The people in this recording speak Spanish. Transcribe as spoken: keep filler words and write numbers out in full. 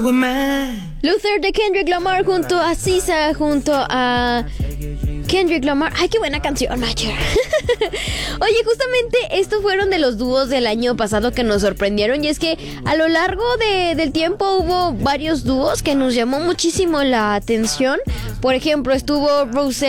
Luther de Kendrick Lamar junto a Sisa, junto a Kendrick Lamar. Ay, qué buena canción, Macher. Oye, justamente estos fueron de los dúos del año pasado que nos sorprendieron. Y es que a lo largo de, del tiempo hubo varios dúos que nos llamó muchísimo la atención. Por ejemplo, estuvo Rosé